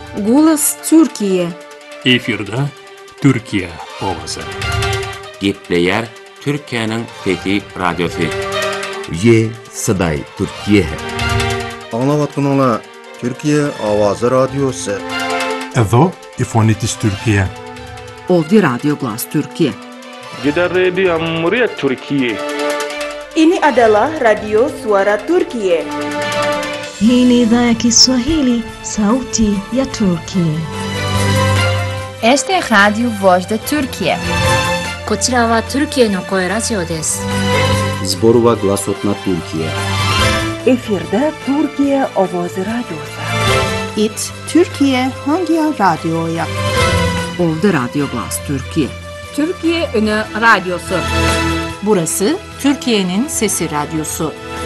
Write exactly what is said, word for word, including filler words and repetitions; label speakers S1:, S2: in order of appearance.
S1: Голос Türkiye.
S2: Efirde Türkiye ovası.
S3: Gepleyer Türkiye'nin Fethi Radyosu.
S4: Ye Saday Türkiye.
S5: Anlavatkanlar Türkiye Avazı Radyosu.
S6: Edo İfonitis Türkiye.
S1: Ovdje Radio Glas Türkiye.
S7: Gider Radio Cumhuriyet Türkiye.
S8: Ini adalah Radio Suara Turkiye.
S9: Hii ni idhaa ya Kiswahili, sauti ya Turkiye.
S10: Este é Radio Voz da Turkiye.
S11: こちらは Türkiyeの声ラジオです。
S12: Zborova Glasotna Türkiye.
S13: Efirde Türkiye Avazı Radyosu.
S14: It Türkiye Hangi Radyo'ya?
S1: Ovdje Radio Glas Türkiye.
S15: Türkiye Ünü Radyosu.
S16: Burası Türkiye'nin Sesi Radyosu.